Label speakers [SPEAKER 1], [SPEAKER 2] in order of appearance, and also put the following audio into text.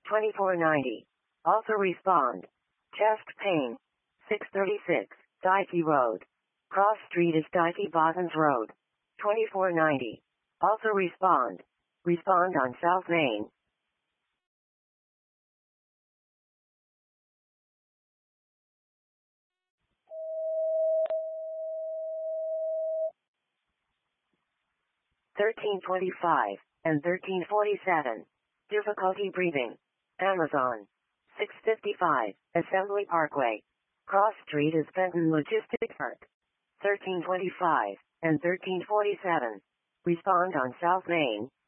[SPEAKER 1] 2490. Also respond. Chest pain. 636, Dyke Road. Cross Street is Dyke Bottoms Road. 2490. Also respond. Respond on South Main. (1325) and 1347. Difficulty breathing. Amazon. 655, Assembly Parkway. Cross Street is Benton Logistics Park. 1325 and 1347. Respond on South Main.